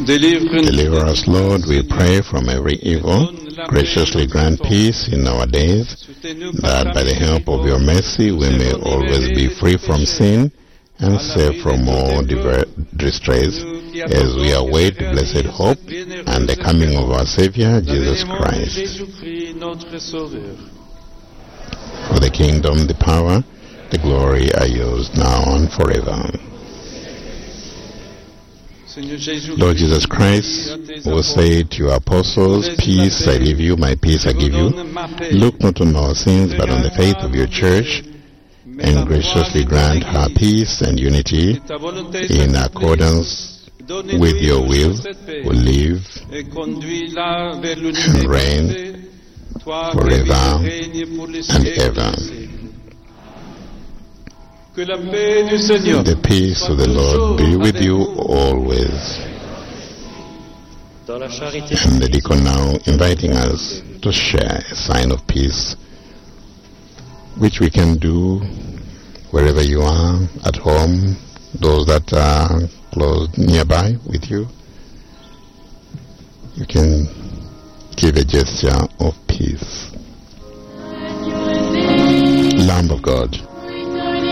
Deliver us, Lord, we pray, from every evil. Graciously grant peace in our days, that by the help of your mercy we may always be free from sin and safe from all distress, as we await the blessed hope and the coming of our Savior, Jesus Christ. For the kingdom, the power, the glory are yours now and forever. Lord Jesus Christ, who said to your apostles, "Peace I leave you, my peace I give you," look not on our sins but on the faith of your church, and graciously grant her peace and unity in accordance with your will, who live and reign forever and ever. The peace of the Lord be with you always. And the deacon now inviting us to share a sign of peace, which we can do wherever you are, at home, those that are close nearby with you. You can give a gesture of peace. Lamb of God,